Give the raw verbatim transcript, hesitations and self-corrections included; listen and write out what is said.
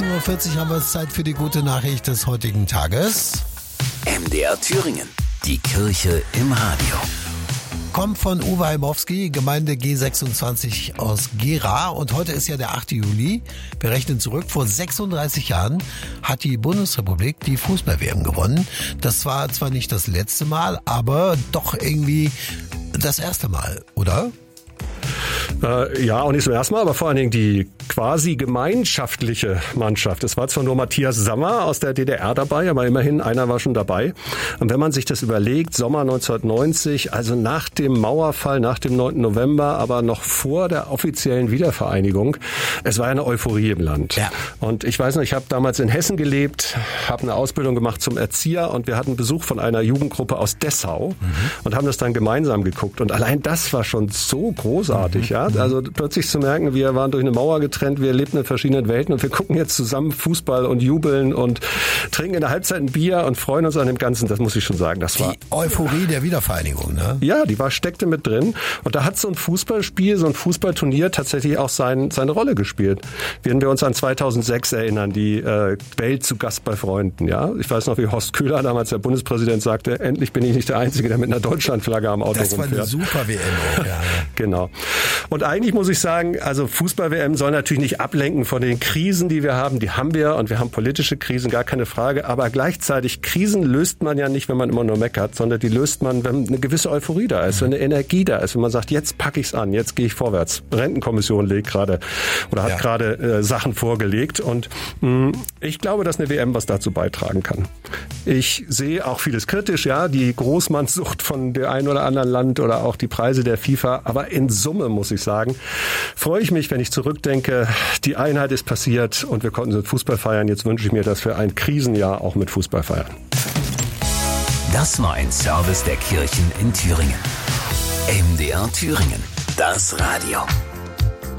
sechzehn Uhr vierzig haben wir es Zeit für die gute Nachricht des heutigen Tages. M D R Thüringen, die Kirche im Radio. Kommt von Uwe Heimowski, Gemeinde G sechsundzwanzig aus Gera. Und heute ist ja der achte Juli. Wir rechnen zurück. Vor sechsunddreißig Jahren hat die Bundesrepublik die Fußball-W M gewonnen. Das war zwar nicht das letzte Mal, aber doch irgendwie das erste Mal, oder? Äh, ja, auch nicht zum ersten Mal, aber vor allen Dingen die quasi gemeinschaftliche Mannschaft. Es war zwar nur Matthias Sammer aus der D D R dabei, aber immerhin einer war schon dabei. Und wenn man sich das überlegt, Sommer neunzehnhundertneunzig, also nach dem Mauerfall, nach dem neunten November, aber noch vor der offiziellen Wiedervereinigung, es war eine Euphorie im Land. Ja. Und ich weiß noch, ich habe damals in Hessen gelebt, habe eine Ausbildung gemacht zum Erzieher und wir hatten Besuch von einer Jugendgruppe aus Dessau mhm. und haben das dann gemeinsam geguckt. Und allein das war schon so großartig, mhm. ja. Also plötzlich zu merken, wir waren durch eine Mauer getrennt, wir lebten in verschiedenen Welten und wir gucken jetzt zusammen Fußball und jubeln und trinken in der Halbzeit ein Bier und freuen uns an dem Ganzen. Das muss ich schon sagen. Das war die Euphorie der Wiedervereinigung, ne? Ja, die war steckte mit drin. Und da hat so ein Fußballspiel, so ein Fußballturnier tatsächlich auch sein, seine Rolle gespielt. Wenn wir uns an zweitausendsechs erinnern, die äh, Welt zu Gast bei Freunden. Ja, ich weiß noch, wie Horst Köhler, damals der Bundespräsident, sagte: Endlich bin ich nicht der Einzige, der mit einer Deutschlandflagge am Auto das rumfährt. Das war eine super W M. Auch, ja. Genau. Und eigentlich muss ich sagen, also Fußball-W M soll natürlich nicht ablenken von den Krisen, die wir haben. Die haben wir und wir haben politische Krisen, gar keine Frage. Aber gleichzeitig, Krisen löst man ja nicht, wenn man immer nur meckert, sondern die löst man, wenn eine gewisse Euphorie da ist, wenn eine Energie da ist, wenn man sagt, jetzt packe ich's an, jetzt gehe ich vorwärts. Rentenkommission legt gerade oder hat ja. gerade äh, Sachen vorgelegt und mh, ich glaube, dass eine W M was dazu beitragen kann. Ich sehe auch vieles kritisch, ja, die Großmannssucht von dem einen oder anderen Land oder auch die Preise der FIFA, aber in Summe muss ich sagen, freue ich mich, wenn ich zurückdenke, die Einheit ist passiert und wir konnten so Fußball feiern. Jetzt wünsche ich mir, dass wir ein Krisenjahr auch mit Fußball feiern. Das war ein Service der Kirchen in Thüringen. M D R Thüringen, das Radio.